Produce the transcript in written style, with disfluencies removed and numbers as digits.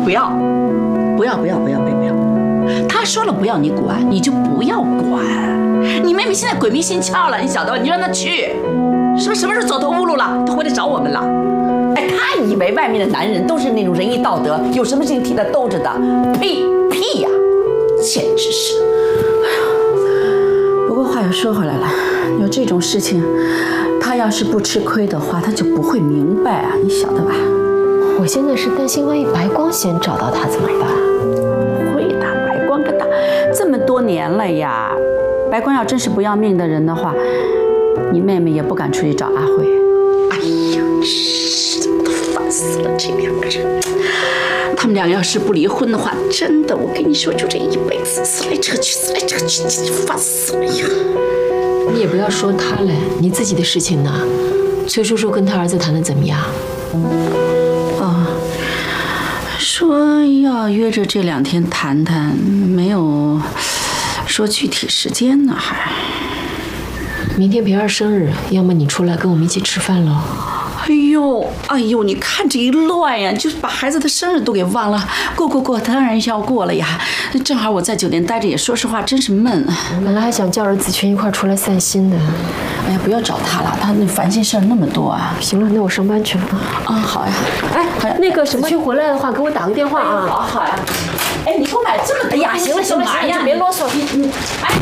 不要，不要！他说了不要你管，你就不要管。你妹妹现在鬼迷心窍了，你晓得吧？你就让她去，是不是什么时候走投无路了，她回来找我们了？哎，她以为外面的男人都是那种仁义道德，有什么事情替她兜着的？屁呀，简直是！哎呀，不过话又说回来了，有这种事情，她要是不吃亏的话，她就不会明白啊，你晓得吧？ 我现在是担心，万一白光先找到他怎么办？ 会的，白光跟他这么多年了呀，白光要真是不要命的人的话，你妹妹也不敢出去找阿慧。哎呀，都烦死了，这两个人，他们俩要是不离婚的话，真的，我跟你说，就这一辈子死来扯去，烦死了呀！ 你也不要说他了，你自己的事情呢？崔叔叔跟他儿子谈得怎么样？ 说要约着这2天谈谈，没有说具体时间呢，还。 明天平儿生日，要么你出来跟我们一起吃饭喽。 哎呦，你看这一乱呀，就是把孩子的生日都给忘了。过，当然要过了呀。正好我在酒店待着，也说实话真是闷。 本来还想叫儿子全一块出来散心的。 哎呀，不要找他了，他那烦心事儿那么多啊。 行了，那我上班去了啊。 好呀。 哎，那个什么，去回来的话给我打个电话啊。 好呀。哎，你给我买这么多？哎呀，行了，就别啰嗦。哎。